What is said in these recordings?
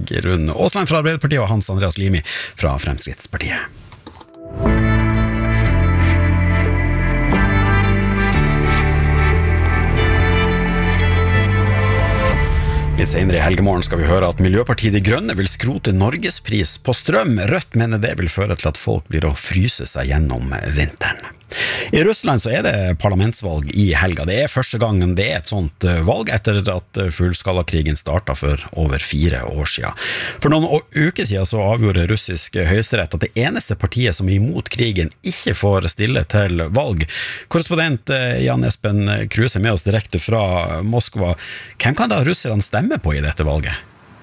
Sigrun Aasland fra Arbeiderpartiet og Hans Andreas Limi fra Fremskrittspartiet. Litt senere i helgemorgen skal vi høre at Miljøpartiet De Grønne vil skrote Norgespris på strøm. Rødt mener det vil føre til at folk blir å fryse seg gjennom vinteren. I Russland så det parlamentsvalg i helga. Det første gangen det et sånt valg etter at fullskalakrigen startet for over 4 år siden. For noen uker siden så avgjorde russisk høyesterett at det eneste partiet som imot krigen ikke får stille til valg. Korrespondent Jan Espen Kruse med oss direkte fra Moskva. Hvem kan da russerne stemme på i dette valget?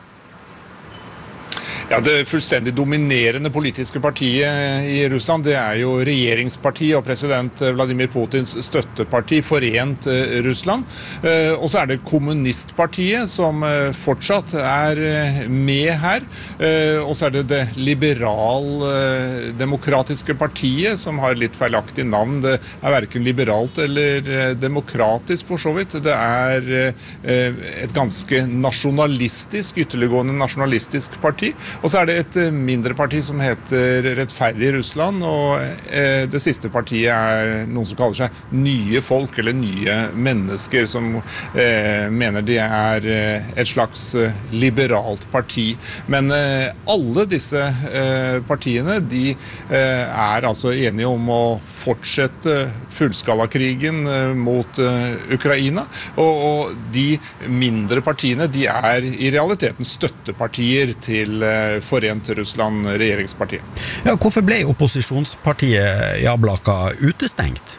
Ja, det fullstendig dominerende politiske partiet i Russland, det jo regjeringspartiet og president Vladimir Putins støtteparti, Forent Russland. Og så det kommunistpartiet som fortsatt med her. Og så det liberal-demokratiske partiet som har litt feilaktig navn. Det hverken liberalt eller demokratisk for så vidt. Det et ganske nasjonalistisk, ytterliggående nasjonalistisk parti. Og så det et mindre parti som heter Rettferdig Russland, og det siste partiet noen som kaller seg Nye Folk, eller Nye Mennesker, som mener de et slags liberalt parti. Men alle disse partiene, de altså enige om å fortsette fullskalakrigen mot Ukraina, og de mindre partiene, de i realiteten støttepartier til Forent Russland, regjeringspartiet. Ja, hvorfor ble opposisjonspartiet Jabloko utestengt?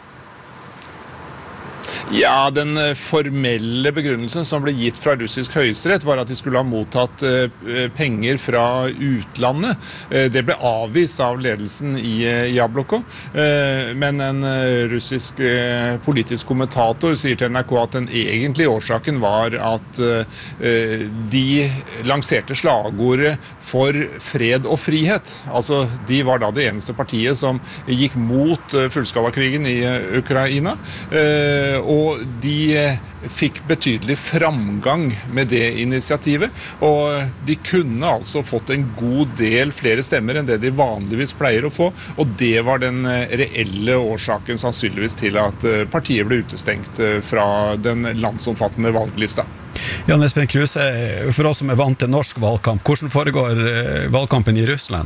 Ja, den formelle begrunnelsen som ble gitt fra russisk høyesterett var at de skulle ha mottatt penger fra utlandet. Det ble avvist av ledelsen i Jabloko, men en russisk politisk kommentator sier til NRK at den egentlige årsaken var at de lanserte slagordet for fred og frihet. Altså, de var da det eneste partiet som gikk mot fullskalakrigen i Ukraina, og de fikk betydelig framgang med det initiativet, og de kunne altså fått en god del flere stemmer enn det de vanligvis pleier å få, og det var den reelle årsaken sannsynligvis til at partiet ble utestengt fra den landsomfattende valglista. Jan Espen Kruse, for oss som vant til norsk valgkamp, hvordan foregår valgkampen i Russland?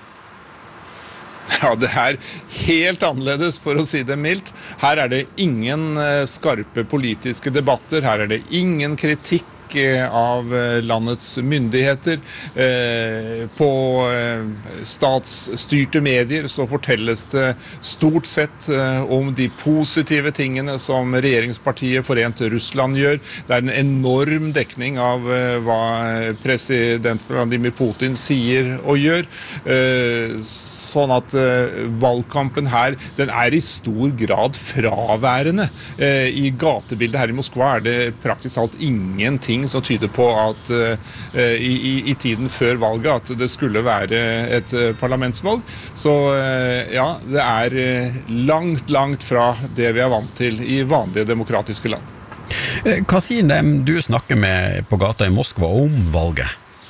Ja, det helt annerledes, for å si det mildt. Her det ingen skarpe politiske debatter, her det ingen kritikk av landets myndigheter. På statsstyrte medier så fortelles det stort sett om de positive tingene som regjeringspartiet Forent Russland gjør. Det en enorm dekning av hva president Vladimir Putin sier og gjør. Sånn at valgkampen her, den i stor grad fraværende. I gatebildet her i Moskva det praktisk talt ingenting som tyder på at i tiden før valget at det skulle være et parlamentsvalg. Så ja, det langt fra det vi vant til i vanlige demokratiske land. Hva sier dem du snakker med på gata i Moskva om valget?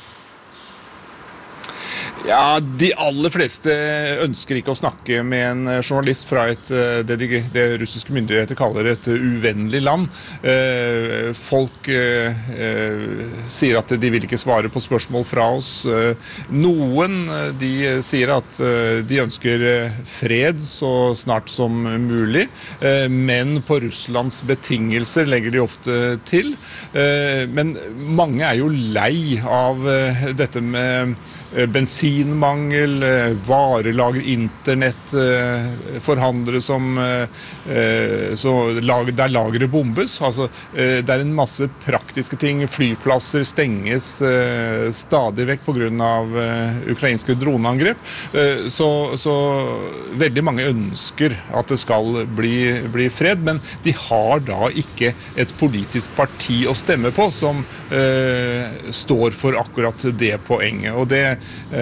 Ja, de aller fleste ønsker ikke å snakke med en journalist fra det russiske myndigheter kaller et uvennlig land. Folk sier at de vil ikke svare på spørsmål fra oss. Noen de sier at de ønsker fred så snart som mulig, men på Russlands betingelser legger de ofte til. Men mange jo lei av dette med bensinmangel, varelager, internett, forhandlere som der lageret bombes. Altså, det en masse praktiske ting. Flyplasser stenges stadig vekk på grunn av ukrainske droneangrep. Så veldig mange ønsker at det skal bli fred, men de har da ikke et politisk parti å stemme på som står for akkurat det poenget. Og det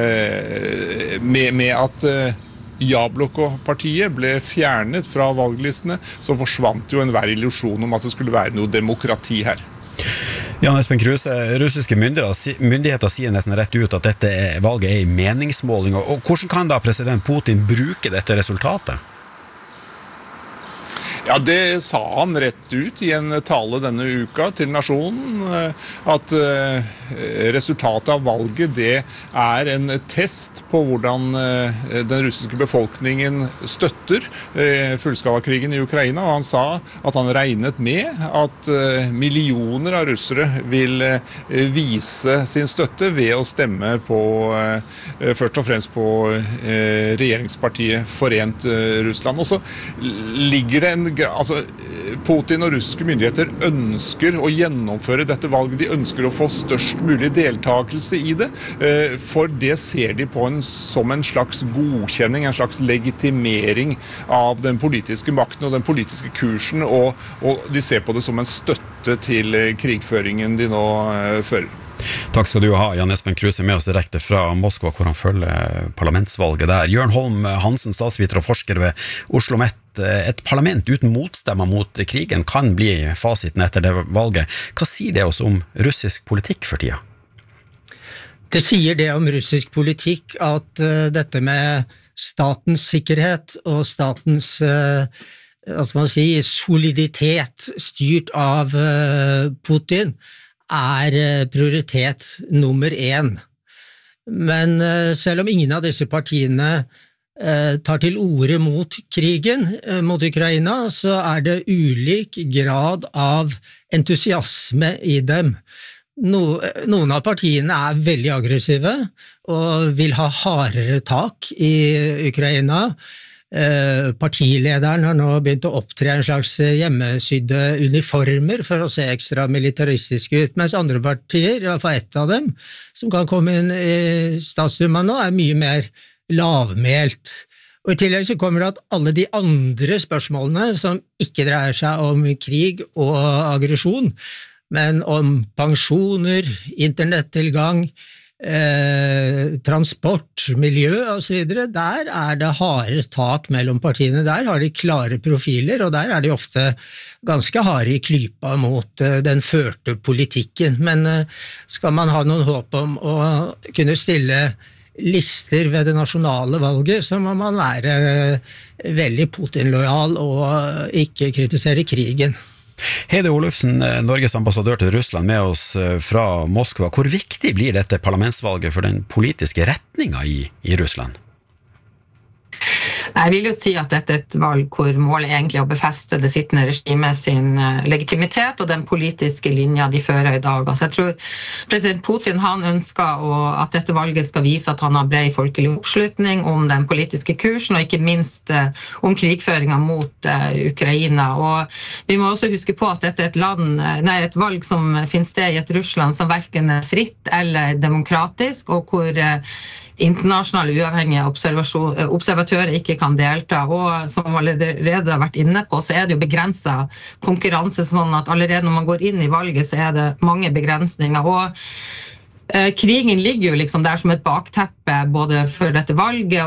med at Jabloko-partiet ble fjernet fra valglistene, så forsvant jo enhver illusjon om at det skulle være noe demokrati her. Jan Espen Kruse, russiske myndigheter sier nesten rett ut at dette valget en meningsmåling, og hvordan kan da president Putin bruke dette resultatet? Ja, det sa han rett ut i en tale denne uka til nasjonen, at resultatet av valget det en test på hvordan den russiske befolkningen støtter fullskalakrigen i Ukraina, og han sa at han regnet med at millioner av russere vil vise sin støtte ved å stemme på, først og fremst på regjeringspartiet Forent Russland. Og så ligger det Putin og russiske myndigheter ønsker å gjennomføre dette valget. De ønsker å få størst mulig deltakelse i det, for det ser de på som en slags godkjenning, en slags legitimering av den politiske makten og den politiske kursen, og de ser på det som en støtte til krigføringen de nå fører. Takk skal du ha, Jan Espen Kruse, med oss direkte fra Moskva, hvor han følger parlamentsvalget der. Jørn Holm Hansen, statsviter og forsker ved OsloMet. Et parlament uten motstemmer mot krigen kan bli fasiten etter det valget. Hva sier det oss om russisk politikk for tida? Det sier det om russisk politikk at dette med statens sikkerhet og statens soliditet styrt av Putin prioritet nummer 1. Men selv om ingen av disse partiene tar til orde mot krigen mot Ukraina, så det ulik grad av entusiasme i dem. Noen av partiene veldig aggressive og vil ha hardere tak i Ukraina. Partilederen har nå begynt å opptre en slags hjemmesydde uniformer for å se ekstra militaristiske ut, mens andre partier, i hvert fall ett av dem, som kan komme inn i statsdumaen nå, mye mer lavmælt. Og i tillegg så kommer det at alle de andre spørsmålene som ikke dreier seg om krig og aggresjon, men om pensjoner, internettilgang, transport, miljø og så videre, der det harde tak mellom partiene, der har de klare profiler, og der de ofte ganske harde i klypa mot den førte politikken. Men skal man ha noen håp om å kunne stille lister ved det nasjonale valget, så må man være veldig Putin-lojal og ikke kritisere krigen. Heidi Olufsen, Norges ambassadør til Russland, med oss fra Moskva. Hvor viktig blir dette parlamentsvalget for den politiske retningen i Russland? Jeg vil jo si at dette et valg hvor målet egentlig å befeste det sittende regimet sin legitimitet og den politiske linja de fører i dag. Altså jeg tror president Putin han ønsker at dette valget skal vise at han har bred folkelig oppslutning om den politiske kursen, og ikke minst om krigføringen mot Ukraina. Og vi må også huske på at dette et valg som finner sted i et Russland som hverken fritt eller demokratisk, og hvor internasjonale uavhengige observatører ikke kan delta, og som allerede har vært inne på, så det jo begrenset konkurranse, sånn at allerede når man går inn i valget, så det mange begrensninger, og krigen ligger jo liksom der som et bakteppe både for dette valget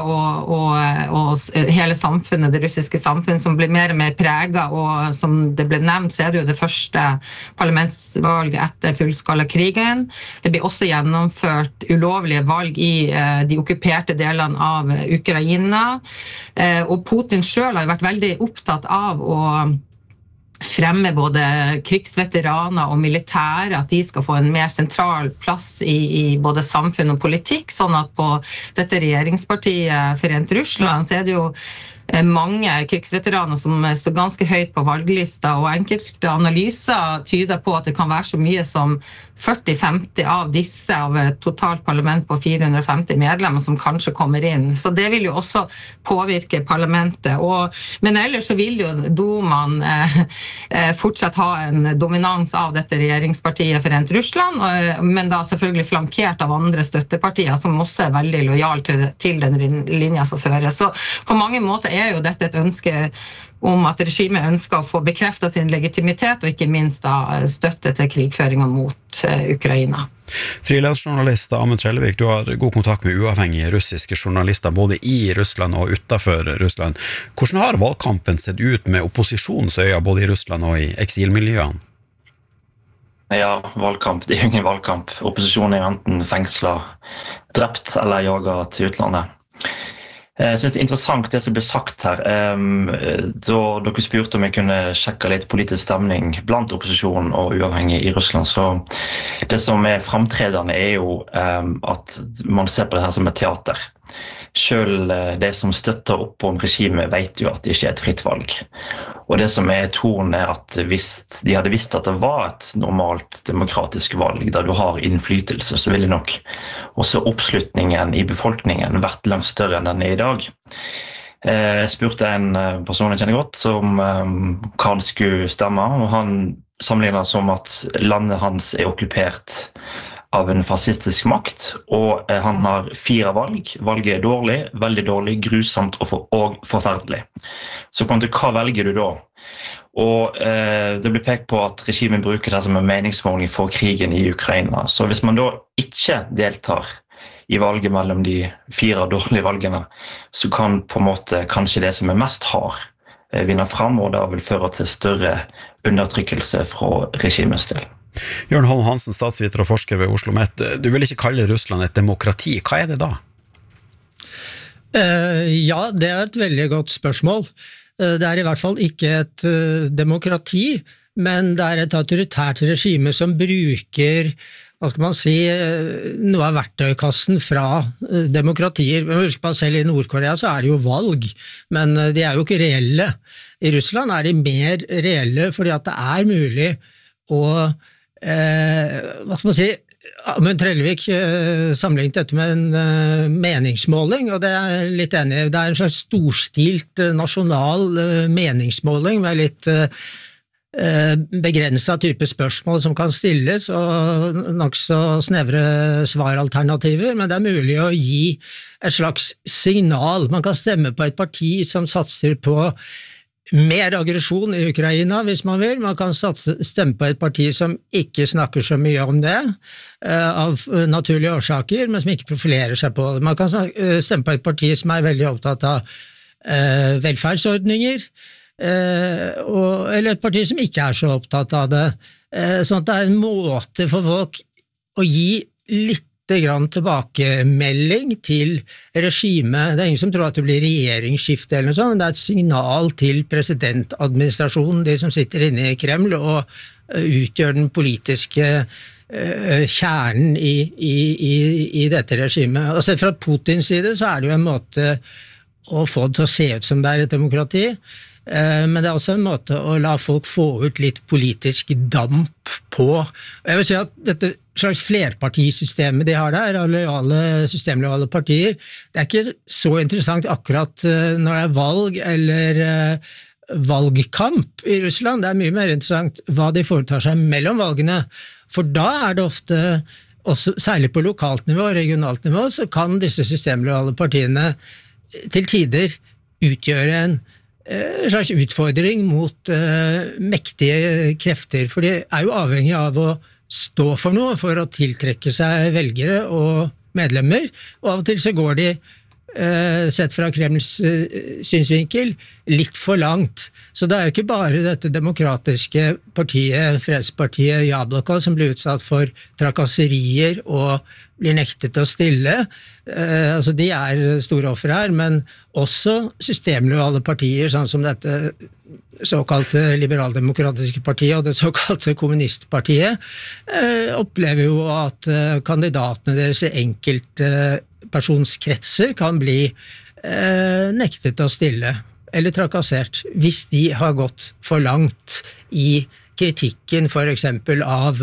og hele samfunnet, det russiske samfunnet, som blir mer og mer preget, og som det ble nevnt, så det jo det første parlamentsvalget etter fullskalakrigen. Det blir også gjennomført ulovlige valg i de okkuperte delene av Ukraina, og Putin selv har jo vært veldig opptatt av å fremme både krigsveteraner og militære, at de skal få en mer sentral plass i både samfunn og politikk, sånn at på dette regjeringspartiet Forent Russland så det jo mange krigsveteraner som står ganske høyt på valglista, og enkelte analyser tyder på at det kan være så mye som 40-50 av disse av et totalt parlament på 450 medlemmer som kanskje kommer inn. Så det vil jo også påvirke parlamentet. Men ellers så vil jo Dumaen fortsatt ha en dominans av dette regjeringspartiet Forent Russland, men da selvfølgelig flankert av andre støttepartier som også veldig lojal til den linja som føres. Så på mange måter jo dette et ønske om at regimet ønsker å få bekreftet sin legitimitet, og ikke minst da støtte til krigføringen mot Ukraina. Frilansjournalist Amund Trellevik, du har god kontakt med uavhengige russiske journalister både i Russland og utenfor Russland. Hvordan har valgkampen sett ut med opposisjonsøyne både i Russland og i eksilmiljøene? Ja, valgkamp, det jo ingen valgkamp. Opposisjonen enten fengslet, drept eller jaget til utlandet. Jeg synes det interessant det som ble sagt her. Da dere spurte om jeg kunne sjekke litt politisk stemning blant opposisjonen og uavhengig i Russland, så det som fremtredende jo at man ser på det her som et teater. Selv de som støtter opp om regimet vet jo at det ikke et fritt valg. Og det som tonen at hvis de hadde visst at det var et normalt demokratisk valg der du har innflytelse, så ville nok også oppslutningen i befolkningen vært langt større enn den i dag. Jeg spurte en person jeg kjenner godt som hva han skulle stemme, og han sammenlignet som at landet hans okkupert av en fascistisk makt, og han har 4 valg. Valget dårlig, veldig dårlig, grusomt og forferdelig. Så hva velger du da? Og det blir pekt på at regimet bruker det som en meningsmåling for krigen i Ukraina. Så hvis man da ikke deltar i valget mellom de 4 dårlige valgene, så kan på en måte kanskje det som mest hard vinne frem, og det vil føre til større undertrykkelse fra regimets del. Jørn Holm Hansen, statsviter og forsker ved Oslo Met. Du vil ikke kalle Russland et demokrati. Hva det da? Ja, det et veldig godt spørsmål. Det i hvert fall ikke et demokrati, men det et autoritært regime som bruker, hva skal man si, noe av verktøykassen fra demokratier. Husk på at selv i Nord-Korea så det jo valg, men de jo ikke reelle. I Russland de mer reelle fordi at det mulig å hva skal man si, Amund Trellevik sammenlignet dette med en meningsmåling, og det litt enig i. Det en slags storstilt nasjonal meningsmåling med litt begrenset type spørsmål som kan stilles, og nok så snevre svaralternativer, men det mulig å gi et slags signal. Man kan stemme på et parti som satser på mer aggresjon i Ukraina, hvis man vil. Man kan stemme på et parti som ikke snakker så mye om det, av naturlige årsaker, men som ikke profilerer seg på det. Man kan stemme på et parti som veldig opptatt av velferdsordninger, eller et parti som ikke så opptatt av det. Sånn at det en måte for folk å gi litt grann tilbakemelding til regimet. Det ingen som tror at det blir regjeringsskifte eller noe sånt, men det et signal til presidentadministrasjonen, de som sitter inne i Kreml, og utgjør den politiske kjernen i dette regimet. Og sett fra Putins side så det jo en måte å få det til å se ut som det et demokrati, men det også en måte å la folk få ut litt politisk damp på. Jeg vil si at dette slags flerpartisystemet de har der, systemlojale partier, det ikke så interessant akkurat når det valg eller valgkamp i Russland. Det mye mer interessant hva de foretar seg mellom valgene, for da det ofte, også, særlig på lokalt nivå og regionalt nivå, så kan disse systemlojale partiene til tider utgjøre en slags utfordring mot mektige krefter, for de jo avhengig av å stå for noe for å tiltrekke seg velgere og medlemmer, og av og til så går de, sett fra Kremls synsvinkel, litt for langt. Så det jo ikke bare dette demokratiske partiet, Fredspartiet Jabloko, som blir utsatt for trakasserier og blir nektet å stille. Altså de store offer her, men også systemlojale partier, sånn som dette såkalte liberaldemokratiske partiet og det såkalte kommunistpartiet, opplever jo at kandidatene deres i enkeltpersonskretser kan bli nektet å stille eller trakassert hvis de har gått for langt i kritikken for eksempel av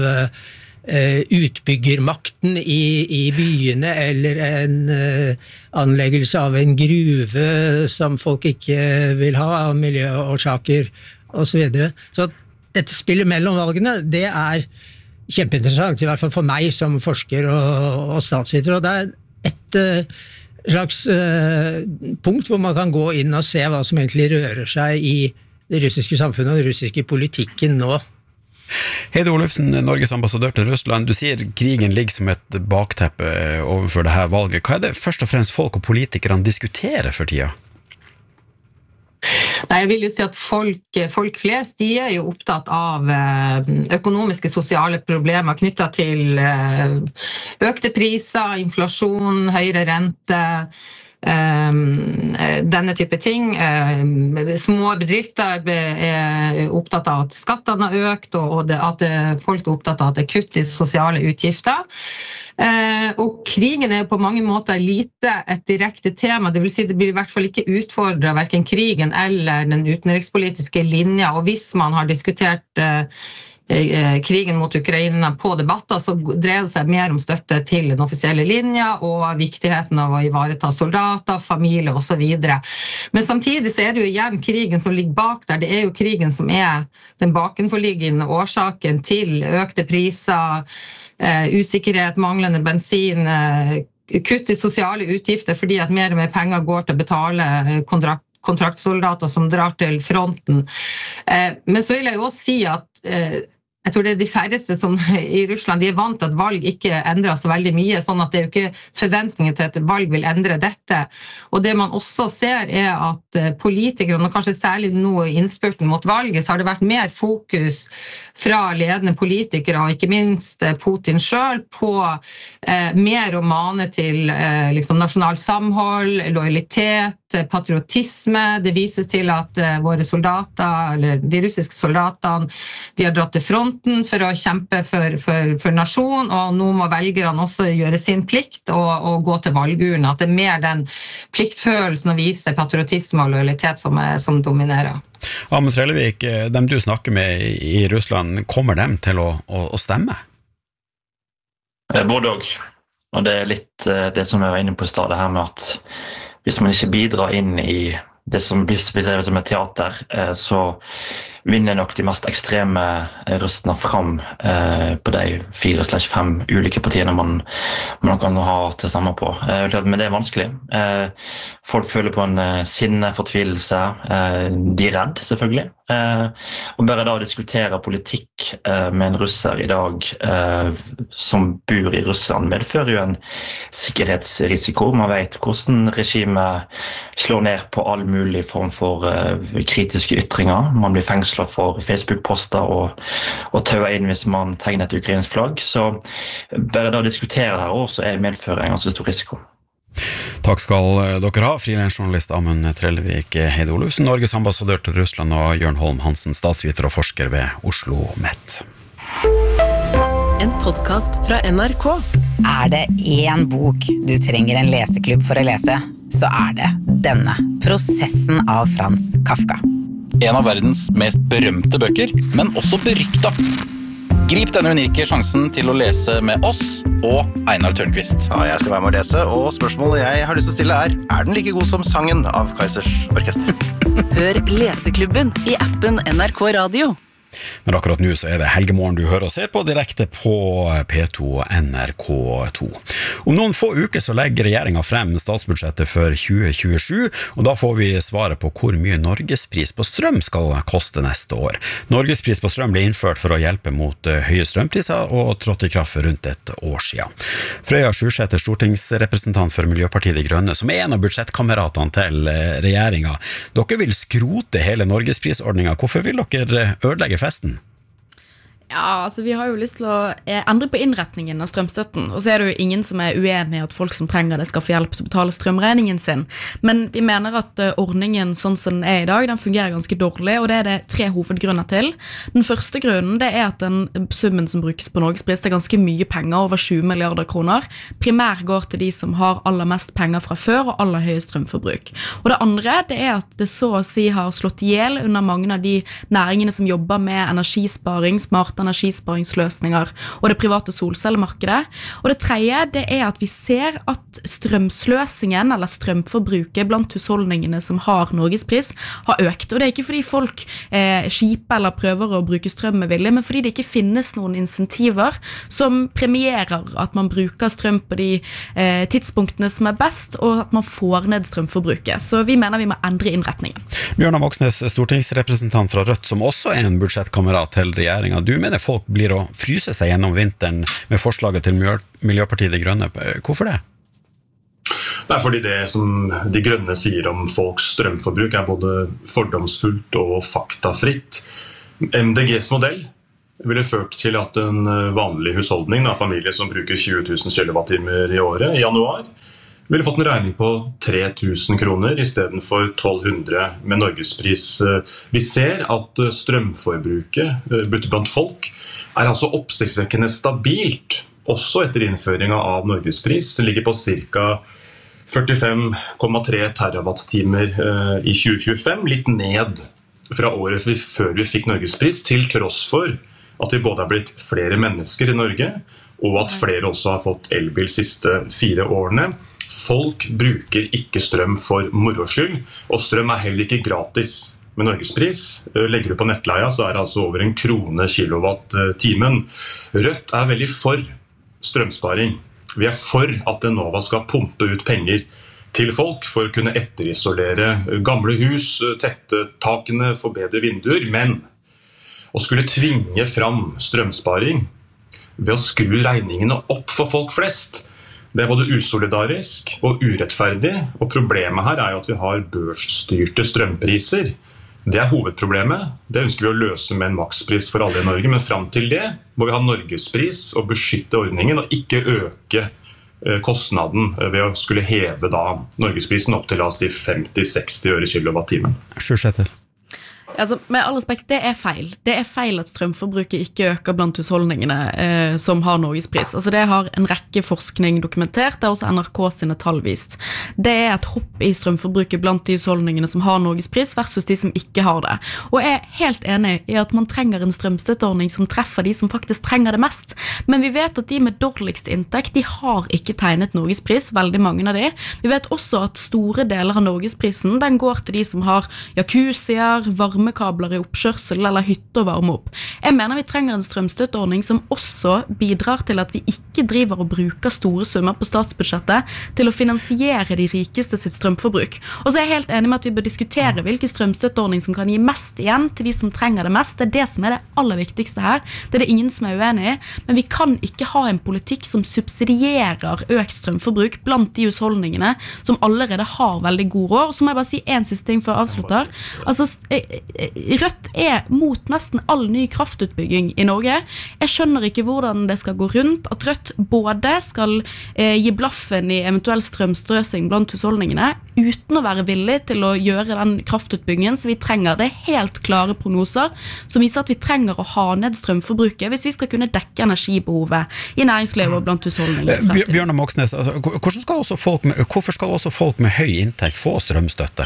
utbyggermakten i byene eller en anleggelse av en gruve som folk ikke vil ha av miljøårsaker og så videre. Så dette spillet mellom valgene, det kjempeinteressant, i hvert fall for meg som forsker og statsviter, og det et slags punkt hvor man kan gå inn og se hva som egentlig rører seg i det russiske samfunnet og den russiske politikken nå. Heide Olufsen, Norges ambassadør til Russland, du sier krigen ligger som et bakteppe overfor det her valget. Hva det først og fremst folk og politikerne diskuterer for tida? Jeg vil jo si at folk flest, de jo opptatt av økonomiske, sosiale problemer knyttet til økte priser, inflasjon, høyere rente, denne type ting. Små bedrifter opptatt av at skattene har økt, og at folk opptatt av at det kutt i sosiale utgifter. Og krigen på mange måter lite et direkte tema, det vil si det blir i hvert fall ikke utfordret hverken krigen eller den utenrikspolitiske linja, og hvis man har diskutert krigen mot Ukraina på debatter, så dreier det seg mer om støtte til den offisielle linja og viktigheten av å ivareta soldater, familie og så videre. Men samtidig så det jo igjen krigen som ligger bak der. Det jo krigen som den bakenforliggende årsaken til økte priser, usikkerhet, manglende bensin, kutt i sosiale utgifter fordi at mer og mer penger går til å betale kontraktsoldater som drar til fronten. Men så vil jeg jo også si at jeg tror det de færreste som i Russland, de vant til at valg ikke endrer så veldig mye, sånn at det jo ikke forventninger til at valg vil endre dette. Og det man også ser at politikere, og kanskje særlig nå i innspurten mot valget, så har det vært mer fokus fra ledende politikere, og ikke minst Putin selv, på mer å mane til liksom, nasjonal samhold, lojalitet, patriotisme. Det vises til at våre soldater, eller de russiske soldatene, de har dratt til fronten for å kjempe for nasjon, og nå må velgerne også gjøre sin plikt og gå til valgurnen. At det mer den pliktfølelsen å vise patriotisme og lojalitet som dominerer. Amund Trellevik, dem du snakker med i Russland, kommer dem til å stemme? Både og det litt det som jeg var inne på i stedet her med at hvis man ikke bidrar inn i det som blir bedrevet som et teater, så vinner nok de mest ekstreme røstene fram på de 4/5 ulike partiene man kan ha til å stemme på. Men det vanskelig. Folk føler på en sinne, fortvilelse. De redd, selvfølgelig. Og bare da å diskutere politikk med en russer i dag som bor i Russland medfører jo en sikkerhetsrisiko. Man vet hvordan regimet slår ned på all mulig form for kritiske ytringer. Man blir fengslet for Facebook-poster og tauer inn hvis man tegner et ukrainsk flagg. Så bare da å diskutere det her også medfører en ganske stor risiko. Takk skal dere ha, frilansjournalist Amund Trellevik Heide Olufsen, Norges ambassadør til Russland, og Jørn Holm Hansen, statsviter og forsker ved Oslo Met. En podcast fra NRK. Det en bok du trenger en leseklubb for å lese, så det denne. Prosessen av Frans Kafka. En av verdens mest berømte bøker, men også berykta. Grip denne unike sjansen til å lese med oss og Einar Tørnquist. Ja, jeg skal være med å lese, og spørsmålet jeg har lyst til å stille den like god som sangen av Kaizers Orkester? Hør Leseklubben i appen NRK Radio. Men akkurat nå så det Helgemorgen du hører og ser på direkte på P2 NRK2. Om noen få uker så legger regjeringen frem statsbudsjettet for 2027, og da får vi svaret på hvor mye Norgespris på strøm skal koste neste år. Norgespris på strøm ble innført for å hjelpe mot høye strømpriser og trådte i kraft for rundt et år siden. Frøya Sjursæter, stortingsrepresentant for Miljøpartiet De Grønne, som en av budsjettkameratene til regjeringen. Dere vil skrote hele Norgesprisordningen. Hvorfor vil dere ødelegge festen? Ja, altså vi har jo lyst til å endre på innretningen av strømstøtten, og så det jo ingen som uenig i at folk som trenger det skal få hjelp til å betale strømregningen sin. Men vi mener at ordningen sånn som den i dag, den fungerer ganske dårlig, og det det 3 hovedgrunner til. Den første grunnen det at den summen som brukes på Norgespris, det ganske mye penger, over 20 milliarder kroner, primært går til de som har aller mest penger fra før og aller høye strømforbruk. Og det andre det at det så å si har slått ihjel under mange av de næringene som jobber med energisparing, smart energisparingsløsninger og det private solcellemarkedet. Og det tredje det at vi ser at strømsløsingen eller strømforbruket blant husholdningene som har Norgespris har økt. Og det ikke fordi folk skiper eller prøver å bruke strøm med vilje, men fordi det ikke finnes noen insentiver som premierer at man bruker strøm på de tidspunktene som best, og at man får ned strømforbruket. Så vi mener vi må endre innretningen. Bjørnar Moxnes, stortingsrepresentant fra Rødt, som også en budsjettkamerat til regjeringen. Du mener folk blir å fryse seg gjennom vinteren med forslaget til Miljøpartiet De Grønne. Hvorfor det? Det fordi det som De Grønne sier om folks strømforbruk både fordomsfullt og faktafritt. MDGs modell ville ført til at en vanlig husholdning, familie som bruker 20 000 kilowattimer i året i januar, ville fått en regning på 3 000 kroner i stedet for 1200 med Norgespris. Vi ser at strømforbruket blant folk altså oppsiktsvekkende stabilt, også etter innføringen av Norgespris. Det ligger på ca. 45,3 terawattimer i 2025, litt ned fra året før vi fikk Norgespris, til tross for at vi både har blitt flere mennesker i Norge, og at flere også har fått elbil de siste 4 årene. Folk bruker ikke strøm for moroskyld, og strøm heller ikke gratis. Med Norgespris legger du på nettleia, så det altså over 1 krone kilowattimen. Rødt veldig for strømsparing. Vi for at Enova skal pumpe ut penger til folk for å kunne etterisolere gamle hus, tette takene, forbedre vinduer, men å skulle tvinge fram strømsparing ved å skru regningene opp for folk flest, det både usolidarisk og urettferdig, og problemet her jo at vi har børsstyrte strømpriser. Det hovedproblemet. Det ønsker vi å løse med en makspris for alle i Norge, men frem til det må vi ha Norgespris og beskytte ordningen, og ikke øke kostnaden ved å skulle heve Norgesprisen opp til 50-60 øre kilowattimen. Altså, med all respekt, det feil. Det feil at strømforbruket ikke øker blant husholdningene som har Norgespris. Altså, det har en rekke forskning dokumentert, det også NRK sine tall vist. Det et hopp i strømforbruket blant de husholdningene som har Norgespris versus de som ikke har det. Og jeg helt enig i at man trenger en strømstøtteordning som treffer de som faktisk trenger det mest. Men vi vet at de med dårligst inntekt, de har ikke tegnet Norgespris, veldig mange av de. Vi vet også at store deler av Norgesprisen, den går til de som har jacuzzier, varmekabler i oppkjørsel eller hytte å varme opp. Jeg mener vi trenger en strømstøtteordning som også bidrar til at vi ikke driver og bruker store summer på statsbudsjettet til å finansiere de rikeste sitt strømforbruk. Og så jeg helt enig med at vi bør diskutere hvilken strømstøtteordning som kan gi mest igjen til de som trenger det mest. Det det som det aller viktigste her. Det det ingen som uenig i, men vi kan ikke ha en politikk som subsidierer økt strømforbruk blant de husholdningene som allerede har veldig god råd. Så må jeg bare si en siste ting før jeg avslutter. Altså, Rødt mot nesten all ny kraftutbygging i Norge. Jeg skjønner ikke hvordan det skal gå rundt at Rødt både skal gi blaffen i eventuell strømstrøsing blant husholdningene uten å være villig til å gjøre den kraftutbyggingen som vi trenger. Det helt klare prognoser som viser at vi trenger å ha ned strømforbruket hvis vi skal kunne dekke energibehovet i næringslivet og blant husholdningene. Bjørnar Moxnes, hvorfor skal også folk med høy inntekt få strømstøtte?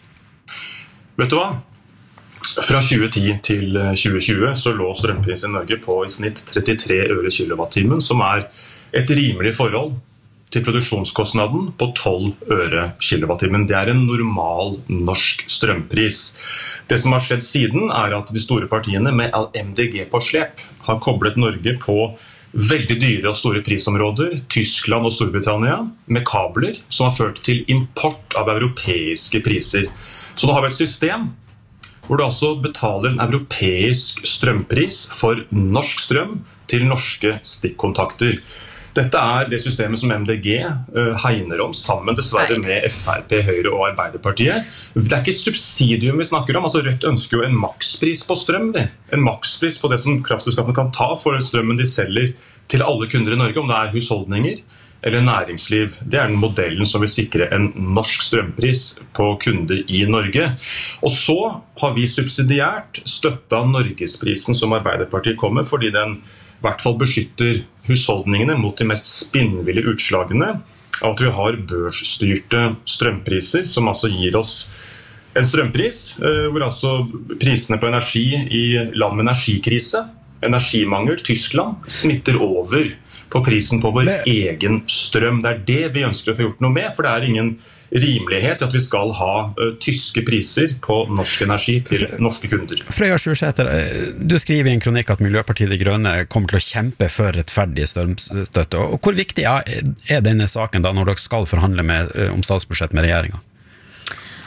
Vet du hva? Fra 2010 til 2020 så lå strømprisen i Norge på i snitt 33 øre kilowattimen, som et rimelig forhold til produksjonskostnaden på 12 øre kilowattimen. Det en normal norsk strømpris. Det som har skjedd siden at de store partiene med MDG på slep har koblet Norge på veldig dyre og store prisområder, Tyskland og Storbritannia, med kabler som har ført til import av europeiske priser. Så nå har vi et system hvor du altså betaler en europeisk strømpris for norsk strøm til norske stikkontakter. Dette det systemet som MDG hegner om, sammen dessverre med FrP, Høyre og Arbeiderpartiet. Det ikke et subsidium vi snakker om. Altså, Rødt ønsker jo en makspris på strøm. En makspris på det som kraftselskapene kan ta for strømmen de selger til alle kunder i Norge, om det husholdninger eller næringsliv. Det den modellen som vil sikre en norsk strømpris på kunder i Norge. Og så har vi subsidiært støttet Norgesprisen som Arbeiderpartiet kommer, fordi den I hvert fall beskytter husholdningene mot de mest spinnville utslagene av at vi har børsstyrte strømpriser, som altså gir oss en strømpris, hvor altså prisene på energi I land med energikrise, energimangel, Tyskland, smitter over på prisen på vår egen strøm. Det det vi ønsker å få gjort noe med, for det ingen rimelighet I at vi skal ha tyske priser på norsk energi til norske kunder. Frøya Sjursæter, du skriver I en kronikk at Miljøpartiet De Grønne kommer til å kjempe for rettferdig strømstøtte. Og hvor viktig denne saken da når dere skal forhandle om statsbudsjett med regjeringen?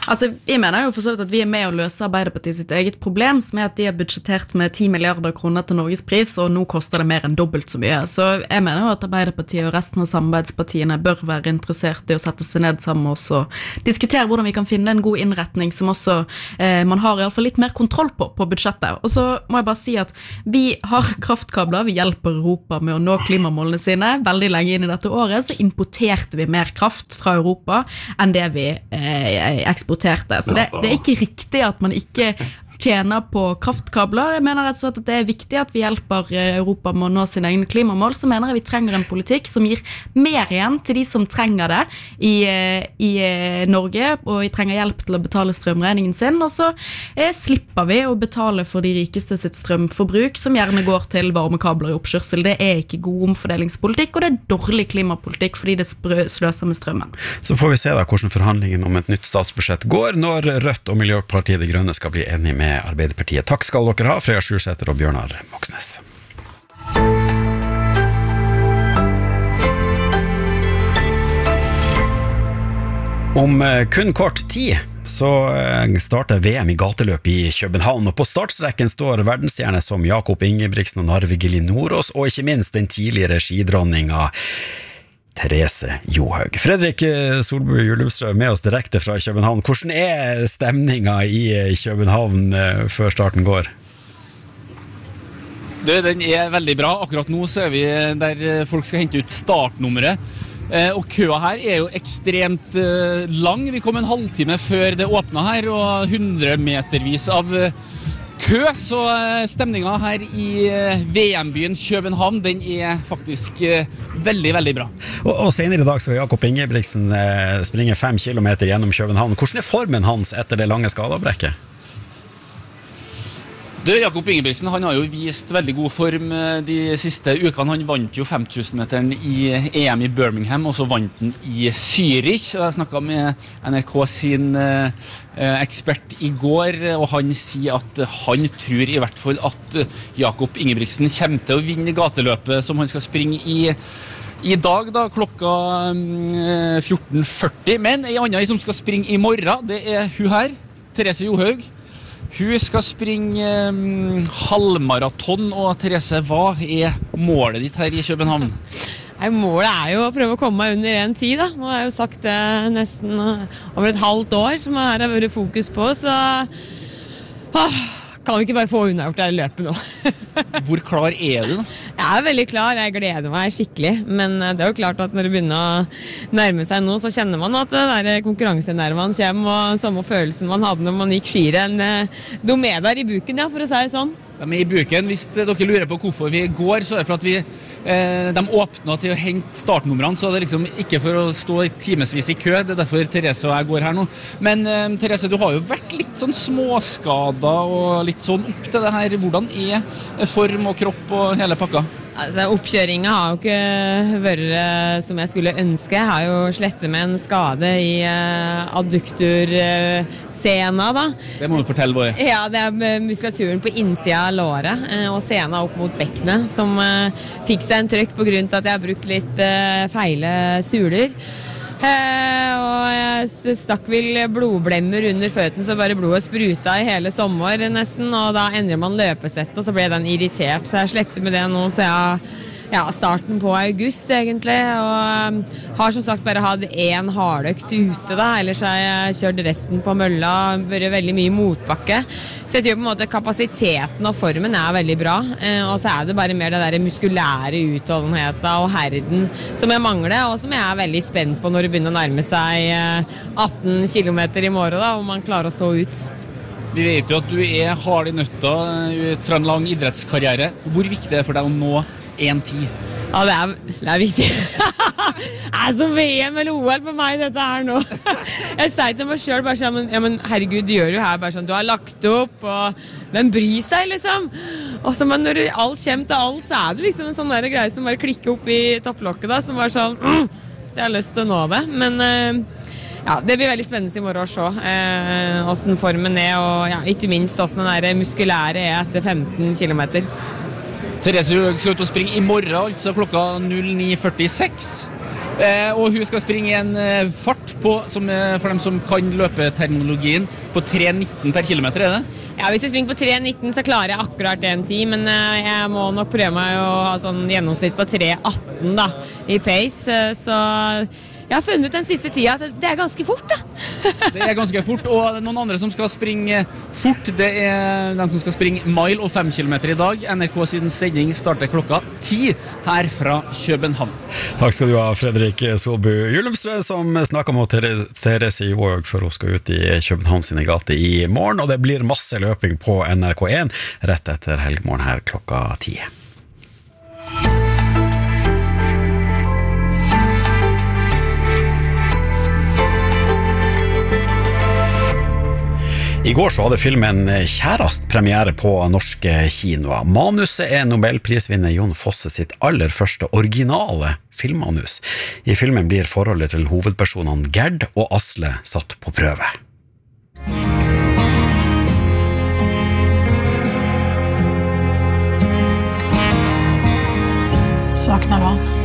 Altså, vi mener jo for så vidt at vi med å løse Arbeiderpartiet sitt eget problem, som at de har budsjettert med 10 milliarder kroner til Norges pris, og nå koster det mer enn dobbelt så mye. Så jeg mener jo at Arbeiderpartiet og resten av samarbeidspartiene bør være interessert i å sette seg ned sammen med oss og diskutere hvordan vi kan finne en god innretning som også man har i alle fall litt mer kontroll på budsjettet. Og så må jeg bare si at vi har kraftkabler, vi hjelper Europa med å nå klimamålene sine. Veldig lenge inn i dette året så importerte vi mer kraft fra Europa enn det vi eksporterte. Så det er ikke riktig at man ikke tjener på kraftkabler. Jeg mener rett og slett at det er viktig at vi hjelper Europa med å nå sine egne klimamål. Så mener jeg vi trenger en politikk som gir mer igjen til de som trenger det i Norge, og vi trenger hjelp til å betale strømregningen sin, og så slipper vi å betale for de rikeste sitt strømforbruk, som gjerne går til varmekabler i oppkjørsel. Det er ikke god omfordelingspolitikk, og det er dårlig klimapolitikk fordi det sløser med strømmen. Så får vi se da hvordan forhandlingen om et nytt statsbudsjett går, når Rødt og Miljøpartiet De Grønne skal bli enige med Arbeiderpartiet. Takk skal dere ha, Freya Sjursæter og Bjørnar Moxnes. Om kun kort tid så starter VM i gateløp i København, og på startstrekken står verdensstjerner som Jakob Ingebrigtsen og Narve Gelin Nordås, og ikke minst den tidligere skidronninga Therese Johaug. Fredrik Solberg Julumstrøm med oss direkte fra København. Hvordan er stemninga i København før starten går? Den er veldig bra. Akkurat nå så er vi der folk skal hente ut startnummeret. Og køa her er jo ekstremt lang. Vi kom en halvtime før det åpnet her, og 100 metervis av kø, så stemningen her i VM-byen København, den er faktisk veldig, veldig bra. Og senere i dag skal Jakob Ingebrigtsen springe 5 kilometer gjennom København. Hvordan er formen hans etter det lange skadebrekket? Jakob Ingebrigtsen, han har jo vist veldig god form de siste ukene. Han vant jo 5000-meteren i EM i Birmingham, og så vant han i Zürich. Jeg snakket med NRK sin ekspert i går, og han sier at han tror i hvert fall at Jakob Ingebrigtsen kommer til å vinne gateløpet som han skal springe i dag da, klokka 14.40. Men en annen som skal springe i morgen, det er hun her, Therese Johaug. Hun skal springe halvmaraton, og Therese, hva er målet ditt her i København? Målet er jo å prøve å komme meg under 1:10 da. Nå har jeg jo sagt det nesten over et halvt år som her har vært fokus på, så kan vi ikke bare få unnagjort det løpet nå. Hvor klar er du da? Jeg er veldig klar, jeg gleder meg skikkelig, men det er jo klart at når det begynner å nærme seg nå, så kjenner man at det der konkurransenervene kommer, og samme følelsen man hadde når man gikk skirenn, de er der i buken, ja, for å si det sånn. De er i buken. Hvis dere lurer på hvorfor vi går, så er det for at de åpnet til å hente startnumrene, så det er liksom ikke for å stå timesvis i kø, det er derfor Therese og jeg går her nå. Men Therese, du har jo vært litt sånn småskadet og litt sånn opp til det her. Hvordan er form og kropp og hele pakka? Altså, oppkjøringen har jo ikke vært som jeg skulle ønske. Jeg har jo slettet med en skade i adduktorsena da. Det må du fortelle våre. Ja, det er muskulaturen på innsida av låret og sena opp mot bekkenet som fikk seg en trøkk på grunn til at jeg har brukt litt feile suler. Og jeg stakk vel blodblemmer under føtten, så bare blodet spruta i hele sommer nesten, og da endrer man løpesettet, og så ble den irritert, så jeg sletter med det nå, så jeg starten på august egentlig, og har som sagt bare hatt en hardøkt ute da, ellers har jeg kjørt resten på mølla, vært veldig mye motbakke, så jeg tror på en måte kapasiteten og formen er veldig bra, og så er det bare mer det der muskulære utholdenheten og herden som jeg mangler, og som jeg er veldig spent på når det begynner å nærme seg 18 kilometer i morgen da, og man klarer å så ut. Vi vet jo at du er hard i nøtta ut fra en lang idrettskarriere. Hvor viktig er det for deg å nå 1:10? Ja, det er viktig. Det er som VM eller OL for meg dette her nå. Jeg sier til meg selv bare sånn, ja, men herregud, du gjør jo her bare sånn, du har lagt opp, og hvem bryr seg liksom? Og så men når alt kommer til alt, så er det liksom en sånn der greie som bare klikker opp i topplokket da, som bare sånn, det har lyst til å nå det. Men ja, det blir veldig spennende i morgen å se hvordan formen er, og ja, ikke minst hvordan den der muskulære er etter 15 kilometer. Therese skal ut og springe i morgen, altså klokka 09.46. Og hun skal springe i en fart på, for dem som kan løpeterminologien, på 3,19 per kilometer, det? Ja, hvis du springer på 3,19 så klarer jeg akkurat en tid, men jeg må nok prøve meg å ha sånn gjennomsnitt på 3,18 da, i pace, så jeg har funnet ut den siste tida at det ganske fort da. Det ganske fort, og noen andre som skal springe fort, det de som skal springe mile og 5 kilometer i dag. NRK sin sending starter klokka 10 her fra København. Takk skal du ha, Fredrik Solbu Julumsve, som snakket med Therese Johaug for hun skal ut i København sine gate i morgen, og det blir masse løping på NRK1 rett etter Helgemorgen her klokka 10. I går så hadde filmen Kjærast premiere på norske kinoer. Manuset Nobelprisvinner Jon Fosse sitt aller første originale filmmanus. I filmen blir forholdet til hovedpersonene Gerd og Asle satt på prøve. Saknar du han?